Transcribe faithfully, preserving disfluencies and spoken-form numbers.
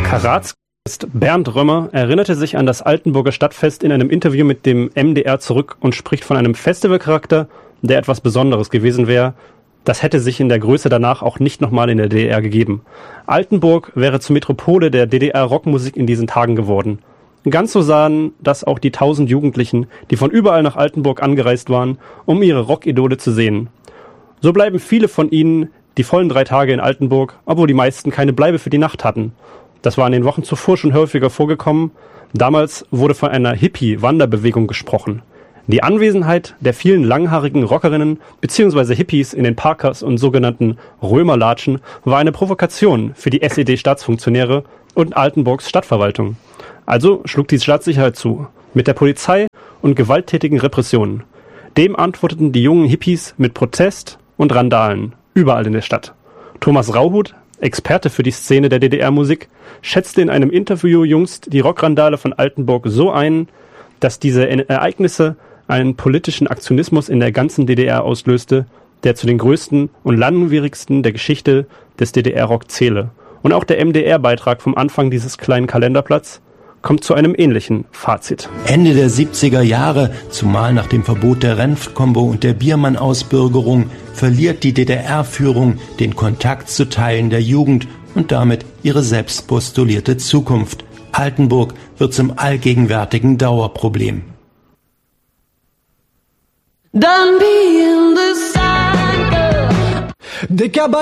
Karatz Bernd Römer erinnerte sich an das Altenburger Stadtfest in einem Interview mit dem M D R zurück und spricht von einem Festivalcharakter, der etwas Besonderes gewesen wäre. Das hätte sich in der Größe danach auch nicht nochmal in der D D R gegeben. Altenburg wäre zur Metropole der D D R-Rockmusik in diesen Tagen geworden. Ganz so sahen das auch die tausend Jugendlichen, die von überall nach Altenburg angereist waren, um ihre Rockidole zu sehen. So bleiben viele von ihnen die vollen drei Tage in Altenburg, obwohl die meisten keine Bleibe für die Nacht hatten. Das war in den Wochen zuvor schon häufiger vorgekommen. Damals wurde von einer Hippie-Wanderbewegung gesprochen. Die Anwesenheit der vielen langhaarigen Rockerinnen bzw. Hippies in den Parkers und sogenannten Römerlatschen war eine Provokation für die S E D-Staatsfunktionäre und Altenburgs Stadtverwaltung. Also schlug die Staatssicherheit zu, mit der Polizei und gewalttätigen Repressionen. Dem antworteten die jungen Hippies mit Protest und Randalen, überall in der Stadt. Thomas Rauhut, Experte für die Szene der D D R-Musik, schätzte in einem Interview jüngst die Rockrandale von Altenburg so ein, dass diese Ereignisse einen politischen Aktionismus in der ganzen D D R auslöste, der zu den größten und langwierigsten der Geschichte des D D R-Rock zähle. Und auch der M D R-Beitrag vom Anfang dieses kleinen Kalenderblatts kommt zu einem ähnlichen Fazit. Ende der siebziger Jahre, zumal nach dem Verbot der Renft-Kombo und der Biermann-Ausbürgerung, verliert die D D R-Führung den Kontakt zu Teilen der Jugend und damit ihre selbst postulierte Zukunft. Altenburg wird zum allgegenwärtigen Dauerproblem. Don't be in the cycle.